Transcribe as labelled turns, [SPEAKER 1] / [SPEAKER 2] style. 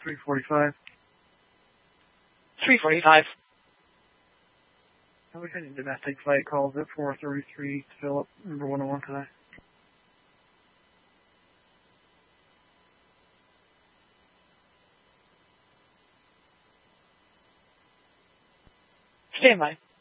[SPEAKER 1] 345.
[SPEAKER 2] 345.
[SPEAKER 1] I wish I had domestic flight calls at 433 Philip, number 101 today.
[SPEAKER 2] Stand by.